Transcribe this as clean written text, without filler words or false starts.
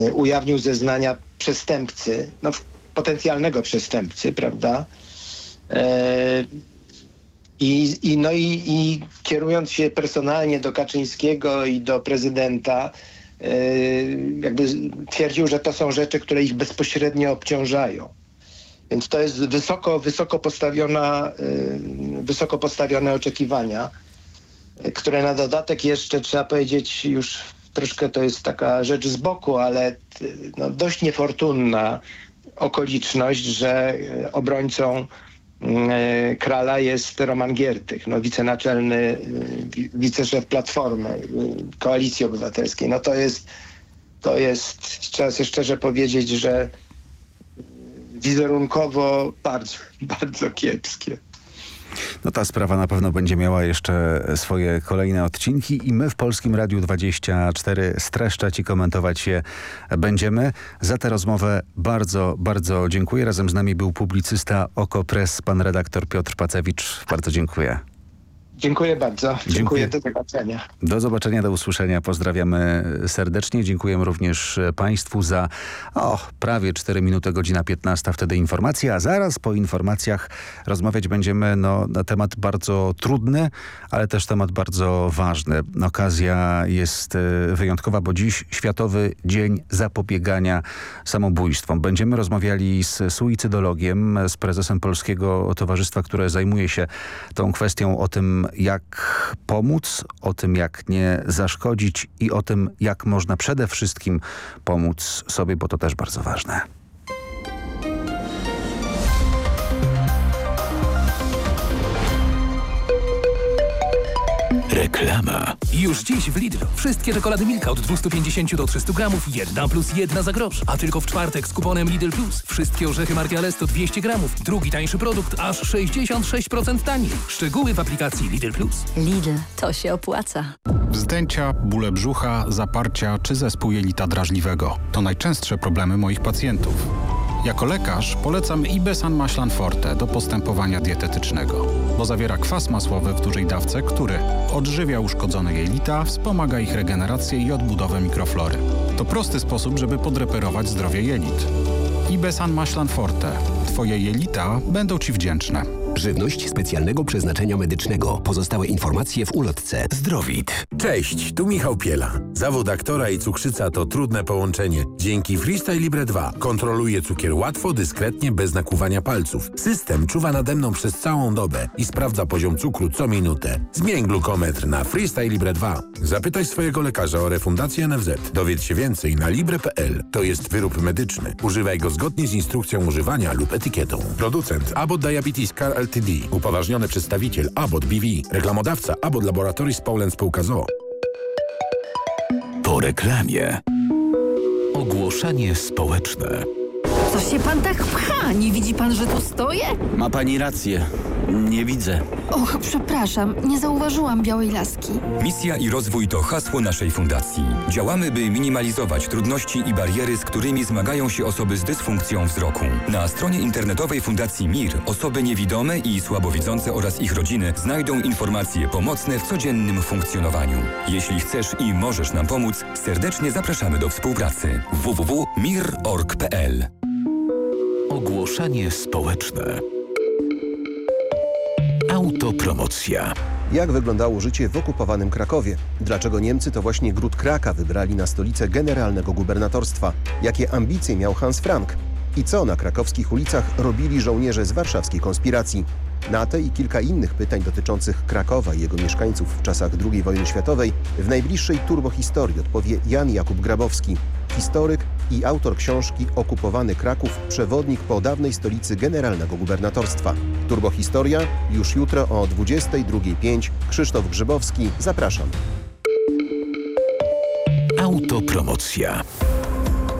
ujawnił zeznania przestępcy, potencjalnego przestępcy, prawda? I kierując się personalnie do Kaczyńskiego i do prezydenta, jakby twierdził, że to są rzeczy, które ich bezpośrednio obciążają. Więc to jest wysoko postawione oczekiwania, które na dodatek jeszcze trzeba powiedzieć, już troszkę to jest taka rzecz z boku, ale dość niefortunna okoliczność, że obrońcą Krala jest Roman Giertych, wiceszef Platformy, Koalicji Obywatelskiej. To jest, trzeba sobie szczerze powiedzieć, że wizerunkowo bardzo, bardzo kiepskie. Ta sprawa na pewno będzie miała jeszcze swoje kolejne odcinki i my w Polskim Radiu 24 streszczać i komentować je będziemy. Za tę rozmowę bardzo, bardzo dziękuję. Razem z nami był publicysta OKO.press, pan redaktor Piotr Pacewicz. Bardzo dziękuję. Dziękuję bardzo. Dziękuję. Do zobaczenia. Do zobaczenia, do usłyszenia. Pozdrawiamy serdecznie. Dziękujemy również Państwu za prawie 4 minuty, godzina 15, wtedy informacje, a zaraz po informacjach rozmawiać będziemy na temat bardzo trudny, ale też temat bardzo ważny. Okazja jest wyjątkowa, bo dziś Światowy Dzień Zapobiegania Samobójstwom. Będziemy rozmawiali z suicydologiem, z prezesem Polskiego Towarzystwa, które zajmuje się tą kwestią, o tym, jak pomóc, o tym, jak nie zaszkodzić i o tym, jak można przede wszystkim pomóc sobie, bo to też bardzo ważne. Reklama. Już dziś w Lidlu wszystkie czekolady Milka od 250 do 300 gramów 1 plus 1 za grosz. A tylko w czwartek z kuponem Lidl Plus wszystkie orzechy marki Alesto 200 gramów. Drugi tańszy produkt aż 66% taniej. Szczegóły w aplikacji Lidl Plus. Lidl, to się opłaca. Wzdęcia, bóle brzucha, zaparcia czy zespół jelita drażliwego. To najczęstsze problemy moich pacjentów. Jako lekarz polecam Ibesan Maślan Forte do postępowania dietetycznego, bo zawiera kwas masłowy w dużej dawce, który odżywia uszkodzone jelita, wspomaga ich regenerację i odbudowę mikroflory. To prosty sposób, żeby podreperować zdrowie jelit. Ibesan Maślan Forte. Twoje jelita będą Ci wdzięczne. Żywność specjalnego przeznaczenia medycznego. Pozostałe informacje w ulotce. Zdrowit. Cześć, tu Michał Piela. Zawód aktora i cukrzyca to trudne połączenie. Dzięki Freestyle Libre 2 kontroluję cukier łatwo, dyskretnie, bez nakłuwania palców. System czuwa nade mną przez całą dobę i sprawdza poziom cukru co minutę. Zmień glukometr na Freestyle Libre 2. Zapytaj swojego lekarza o refundację NFZ. Dowiedz się więcej na libre.pl. To jest wyrób medyczny. Używaj go zgodnie z instrukcją używania lub etykietą. Producent Abbott Diabetes Care Ltd. Upoważniony przedstawiciel Abbott BV. Reklamodawca Abbott Laboratories Poland Spółka z o.o. Po reklamie. Ogłoszenie społeczne. Co się pan tak pcha? Nie widzi pan, że tu stoję? Ma pani rację. Nie widzę. Och, przepraszam, nie zauważyłam białej laski. Misja i rozwój to hasło naszej fundacji. Działamy, by minimalizować trudności i bariery, z którymi zmagają się osoby z dysfunkcją wzroku. Na stronie internetowej Fundacji MIR osoby niewidome i słabowidzące oraz ich rodziny znajdą informacje pomocne w codziennym funkcjonowaniu. Jeśli chcesz i możesz nam pomóc, serdecznie zapraszamy do współpracy. www.mir.org.pl. Ogłoszenie społeczne. Autopromocja. Jak wyglądało życie w okupowanym Krakowie? Dlaczego Niemcy to właśnie Gród Kraka wybrali na stolicę generalnego gubernatorstwa? Jakie ambicje miał Hans Frank? I co na krakowskich ulicach robili żołnierze z warszawskiej konspiracji? Na te i kilka innych pytań dotyczących Krakowa i jego mieszkańców w czasach II wojny światowej w najbliższej turbohistorii odpowie Jan Jakub Grabowski, historyk i autor książki Okupowany Kraków – przewodnik po dawnej stolicy generalnego gubernatorstwa. Turbohistoria już jutro o 22:05. Krzysztof Grzybowski, zapraszam. Autopromocja.